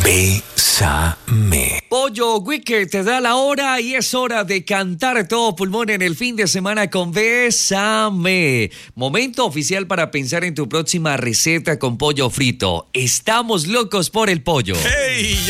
Bésame. Pollo Wicked te da la hora y es hora de cantar a todo pulmón en el fin de semana con Bésame. Momento oficial para pensar en tu próxima receta con pollo frito. Estamos locos por el pollo. ¡Hey!